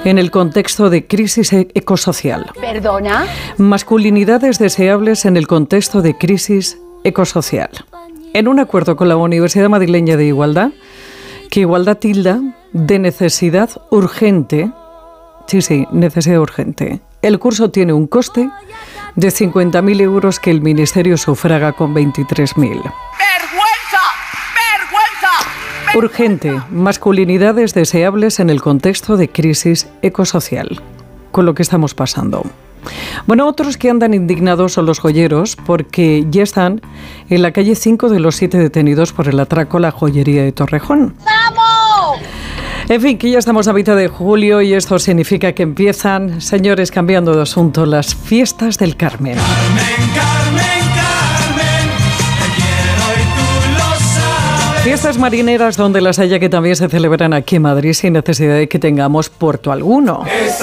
en el contexto de crisis ecosocial. ¿Perdona? Masculinidades deseables en el contexto de crisis ecosocial. En un acuerdo con la Universidad Madrileña de Igualdad, que Igualdad tilda de necesidad urgente. Sí, necesidad urgente. El curso tiene un coste de 50.000 euros que el Ministerio sufraga con 23.000. Urgente, masculinidades deseables en el contexto de crisis ecosocial, con lo que estamos pasando. Bueno, otros que andan indignados son los joyeros, porque ya están en la calle 5 de los 7 detenidos por el atraco a la joyería de Torrejón. ¡Vamos! En fin, que ya estamos a mitad de julio y esto significa que empiezan, señores, cambiando de asunto, las fiestas del Carmen. Fiestas marineras donde las haya, que también se celebran aquí en Madrid sin necesidad de que tengamos puerto alguno.